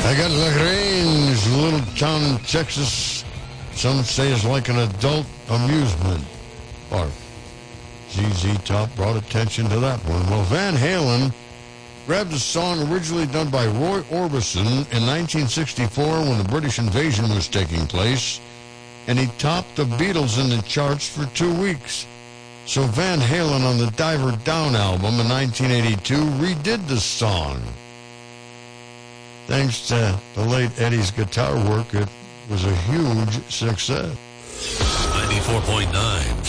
I got LaGrange, a little town in Texas. Some say it's like an adult amusement park. ZZ Top brought attention to that one. Well, Van Halen grabbed a song originally done by Roy Orbison in 1964 when the British invasion was taking place, and he topped the Beatles in the charts for 2 weeks. So Van Halen on the Diver Down album in 1982 redid the song. Thanks to the late Eddie's guitar work, it was a huge success. 94.9